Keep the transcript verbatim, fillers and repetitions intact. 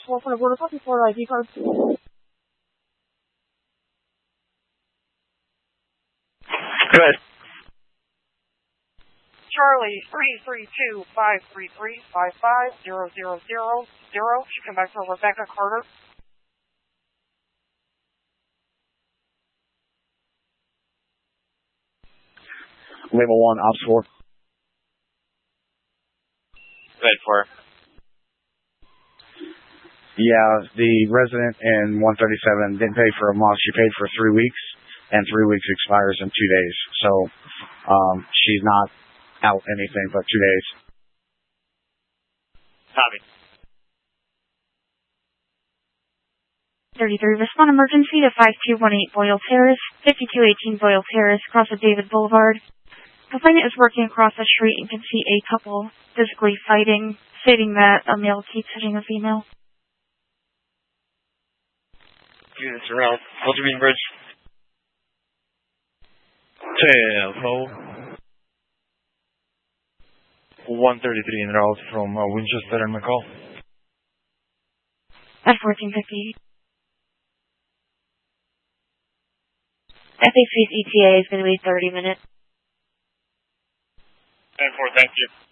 four for the border copy for I D card. Good. Charlie, three three two five three three five five zero zero zero zero. Should come back for Rebecca Carter. Label one, Ops four. Good for. Yeah, the resident in one thirty-seven didn't pay for a month. She paid for three weeks, and three weeks expires in two days. So um, she's not out anything but two days. Copy. thirty-three, respond emergency to five two one eight Boyle Terrace, fifty-two eighteen Boyle Terrace, across of David Boulevard. Complainant is working across the street and can see a couple physically fighting, stating that a male keeps hitting a female. Units around Ultra Beam Bridge. Tail, one thirty-three en route from uh, Winchester and McCall. At fourteen fifty. F A C's E T A is going to be thirty minutes. ten four, thank you.